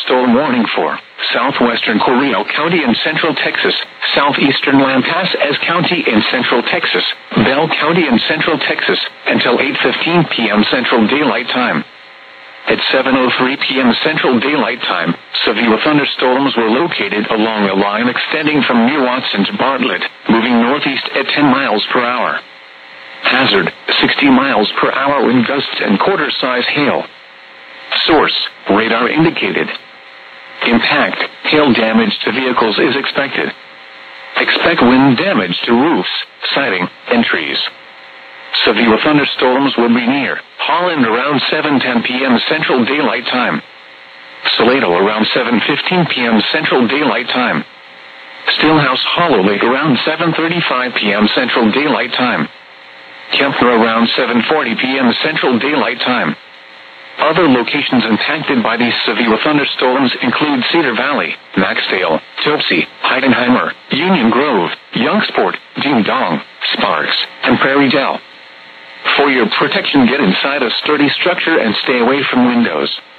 thunderstorm warning for southwestern Coral County in central Texas, southeastern Lampasas County in central Texas, Bell County in central Texas, until 8:15 p.m. Central Daylight Time. At 7:03 p.m. Central Daylight Time, severe thunderstorms were located along a line extending from near Watson to Bartlett, moving northeast at 10 miles per hour. Hazard, 60 miles per hour wind gusts and quarter-size hail. Source, radar indicated. Impact, hail damage to vehicles is expected. Expect wind damage to roofs, siding, and trees. Severe thunderstorms will be near Holland around 7:10 p.m. Central Daylight Time. Salado around 7:15 p.m. Central Daylight Time. Stillhouse Hollow Lake around 7:35 p.m. Central Daylight Time. Kempner around 7:40 p.m. Central Daylight Time. Other locations impacted by these severe thunderstorms include Cedar Valley, Maxdale, Topsy, Heidenheimer, Union Grove, Youngsport, Ding Dong, Sparks, and Prairie Dell. For your protection, get inside a sturdy structure and stay away from windows.